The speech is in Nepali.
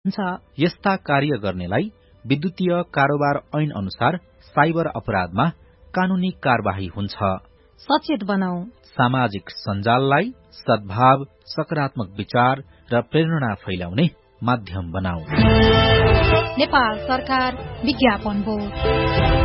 यस्ता कार्य गर्नेलाई विद्युतीय कारोबार ऐन अनुसार साइबर अपराधमा कानूनी कार्यवाही हुन्छ। सचेत बनाऊ। सामाजिक सञ्जाललाई सद्भाव, सकारात्मक विचार र प्रेरणा फैलाउने माध्यम बनाऊ। नेपाल सरकार विज्ञापन बोर्ड।